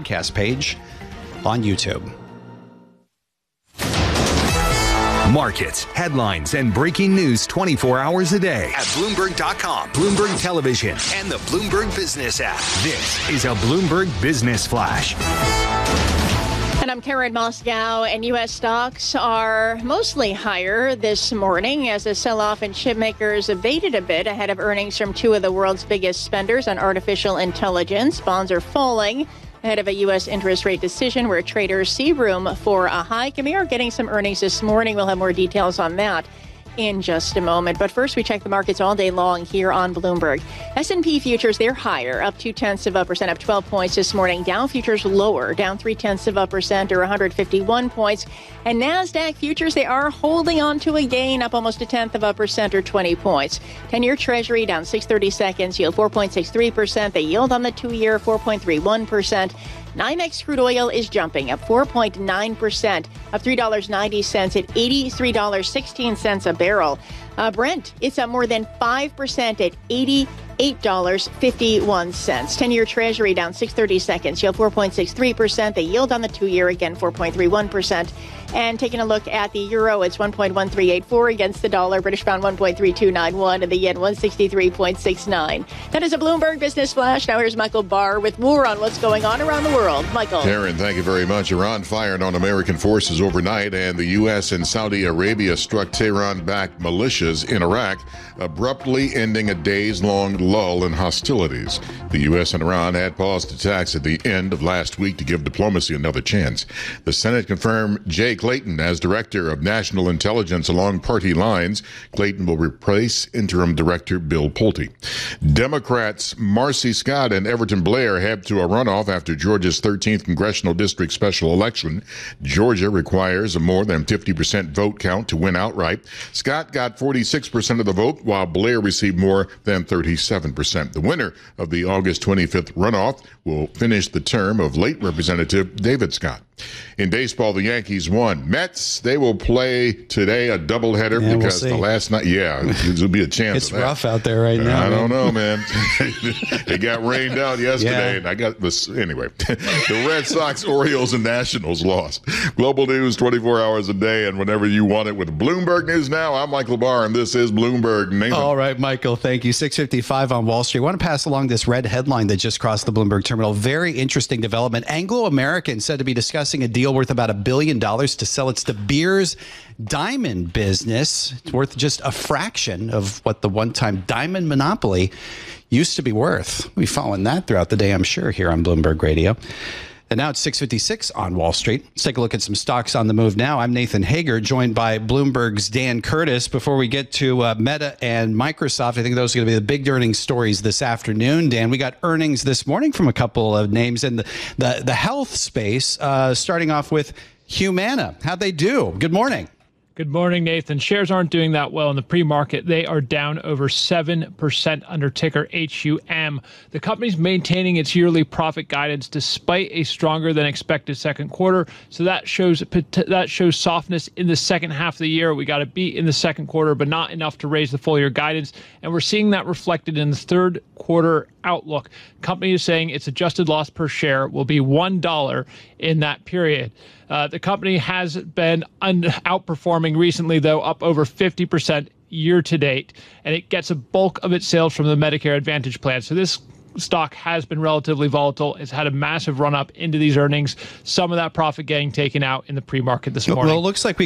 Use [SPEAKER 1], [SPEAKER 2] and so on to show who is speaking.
[SPEAKER 1] podcast page on YouTube.
[SPEAKER 2] Markets, headlines, and breaking news 24 hours a day at Bloomberg.com, Bloomberg Television, and the Bloomberg Business app. This is a Bloomberg Business Flash.
[SPEAKER 3] And I'm Karen Moscow, and U.S. stocks are mostly higher this morning as the sell-off in chip makers abated a bit ahead of earnings from two of the world's biggest spenders on artificial intelligence. Bonds are falling ahead of a U.S. interest rate decision where traders see room for a hike. And we are getting some earnings this morning. We'll have more details on that in just a moment. But first, we check the markets all day long here on Bloomberg. S&P futures, they're higher, up 0.2%, up 12 points this morning. Dow futures lower, down 0.3% or 151 points. And NASDAQ futures, they are holding on to a gain, up almost 0.1% or 20 points. 10-year Treasury down 6/30 seconds, yield 4.63%. The yield on the 2-year, 4.31%. NYMEX crude oil is jumping, up 4.9%, up $3.90 at $83.16 a barrel. Brent, it's up more than 5% at $88.51. 10-year Treasury down 6/30 seconds, yield 4.63%. The yield on the 2-year, again, 4.31%. And taking a look at the euro, it's 1.1384 against the dollar. British pound 1.3291 and the yen 163.69. That is a Bloomberg Business Flash. Now here's Michael Barr with more on what's going on around the world. Michael.
[SPEAKER 4] Karen, thank you very much. Iran fired on American forces overnight, and the U.S. and Saudi Arabia struck Tehran-backed militias in Iraq, abruptly ending a days-long lull in hostilities. The U.S. and Iran had paused attacks at the end of last week to give diplomacy another chance. The Senate confirmed Jay Clayton as Director of National Intelligence along party lines. Clayton will replace Interim Director Bill Pulte. Democrats Marcy Scott and Everton Blair head to a runoff after Georgia's 13th Congressional District special election. Georgia requires a more than 50% vote count to win outright. Scott got 46% of the vote, while Blair received more than 37%. The winner of the August 25th runoff will finish the term of late Representative David Scott. In baseball, the Yankees won. Mets, they will play today a doubleheader because the last night, there'll be a chance.
[SPEAKER 1] It's rough out there right now.
[SPEAKER 4] I don't know, man. It got rained out yesterday, and I got this. Anyway, the Red Sox, Orioles, and Nationals lost. Global news 24 hours a day, and whenever you want it with Bloomberg News Now. I'm Michael Barr, and this is Bloomberg. Nathan.
[SPEAKER 1] All right, Michael, thank you. 6:55 on Wall Street. I want to pass along this red headline that just crossed the Bloomberg terminal. Very interesting development. Anglo American said to be discussing a deal worth about $1 billion to sell its De Beers diamond business. It's worth just a fraction of what the one-time diamond monopoly used to be worth. We'll be following that throughout the day, I'm sure, here on Bloomberg Radio. And now it's 6:56 on Wall Street. Let's take a look at some stocks on the move now. I'm Nathan Hager, joined by Bloomberg's Dan Curtis. Before we get to Meta and Microsoft, I think those are going to be the big earnings stories this afternoon. Dan, we got earnings this morning from a couple of names in the health space, starting off with Humana. How'd they do? Good morning.
[SPEAKER 5] Good morning, Nathan. Shares aren't doing that well in the pre-market. They are down over 7% under ticker HUM. The company's maintaining its yearly profit guidance despite a stronger than expected second quarter. So that shows softness in the second half of the year. We got a beat in the second quarter, but not enough to raise the full year guidance. And we're seeing that reflected in the third quarter outlook. Company is saying its adjusted loss per share will be $1 in that period. The company has been outperforming recently, though, up over 50% year to date, and it gets a bulk of its sales from the Medicare Advantage plan. So this stock has been relatively volatile. It's had a massive run up into these earnings. Some of that profit getting taken out in the pre-market this morning.
[SPEAKER 1] Well, it looks like we